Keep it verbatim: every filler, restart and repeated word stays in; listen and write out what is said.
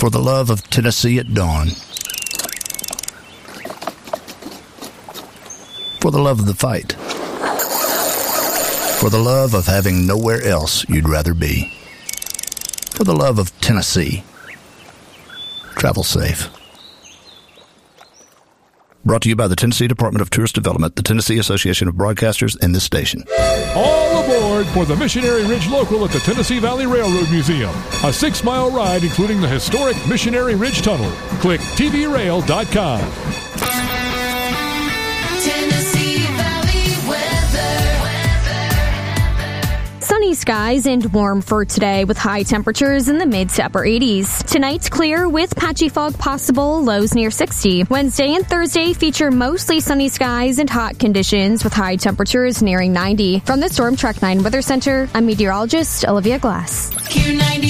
For the love of Tennessee at dawn. For the love of the fight. For the love of having nowhere else you'd rather be. For the love of Tennessee. Travel safe. Brought to you by the Tennessee Department of Tourist Development, the Tennessee Association of Broadcasters, and this station. All aboard for the Missionary Ridge Local at the Tennessee Valley Railroad Museum. A six-mile ride including the historic Missionary Ridge Tunnel. Click T V rail dot com. Sunny skies and warm for today with high temperatures in the mid to upper eighties. Tonight's clear with patchy fog possible, lows near sixty. Wednesday and Thursday feature mostly sunny skies and hot conditions with high temperatures nearing ninety. From the Storm Track nine Weather Center, I'm meteorologist Olivia Glass. Q ninety